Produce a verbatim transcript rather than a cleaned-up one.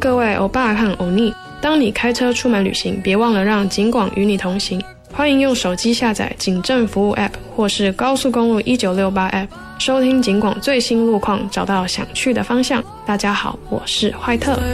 各位欧巴和欧尼，当你开车出门旅行，别忘了让警广与你同行。欢迎用手机下载警政服务 App 或是高速公路一九六八 App， 收听警广最新路况，找到想去的方向。大家好，我是坏特。